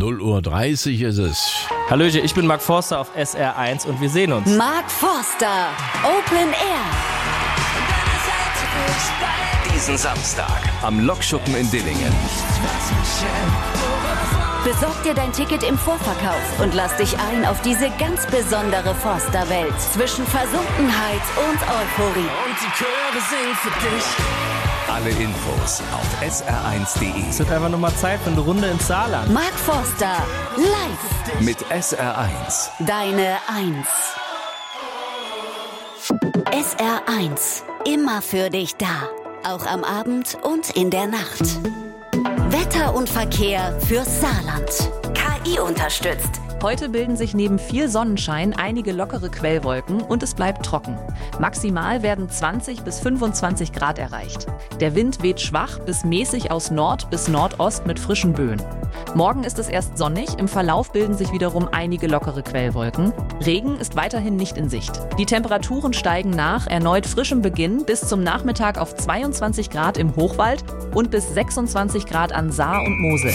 0:30 Uhr ist es. Hallöchen, ich bin Mark Forster auf SR1 und wir sehen uns. Mark Forster, Open Air. Diesen Samstag am Lokschuppen in Dillingen. Besorg dir dein Ticket im Vorverkauf und lass dich ein auf diese ganz besondere Forster-Welt zwischen Versunkenheit und Euphorie. Und die Chöre singen für dich. Alle Infos auf sr1.de. Es wird einfach nur mal Zeit für eine Runde ins Saarland. Mark Forster, live. Mit SR1. Deine 1. SR1, immer für dich da. Auch am Abend und in der Nacht. Wetter und Verkehr fürs Saarland. KI unterstützt. Heute bilden sich neben viel Sonnenschein einige lockere Quellwolken und es bleibt trocken. Maximal werden 20 bis 25 Grad erreicht. Der Wind weht schwach bis mäßig aus Nord bis Nordost mit frischen Böen. Morgen ist es erst sonnig, im Verlauf bilden sich wiederum einige lockere Quellwolken. Regen ist weiterhin nicht in Sicht. Die Temperaturen steigen nach erneut frischem Beginn bis zum Nachmittag auf 22 Grad im Hochwald und bis 26 Grad an Saar und Mosel.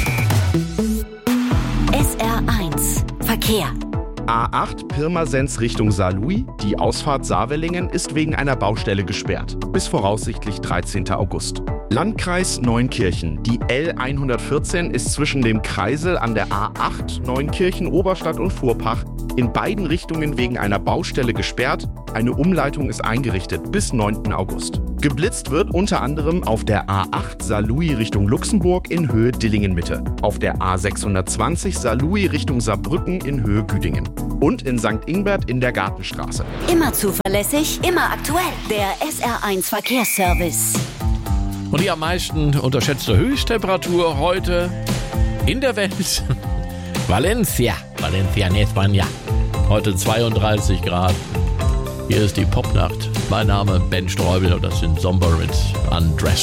SR1 Verkehr. A8 Pirmasens Richtung Saarlouis. Die Ausfahrt Saarwellingen ist wegen einer Baustelle gesperrt. Bis voraussichtlich 13. August. Landkreis Neunkirchen. Die L114 ist zwischen dem Kreisel an der A8 Neunkirchen, Oberstadt und Furpach in beiden Richtungen wegen einer Baustelle gesperrt. Eine Umleitung ist eingerichtet bis 9. August. Geblitzt wird unter anderem auf der A8 Saarlouis Richtung Luxemburg in Höhe Dillingen-Mitte, auf der A620 Saarlouis Richtung Saarbrücken in Höhe Güdingen und in St. Ingbert in der Gartenstraße. Immer zuverlässig, immer aktuell. Der SR1 Verkehrsservice. Und die am meisten unterschätzte Höchsttemperatur heute in der Welt. Valencia en España. Heute 32 Grad. Hier ist die Popnacht. Mein Name Ben Streubel und das sind Somber mit Undress.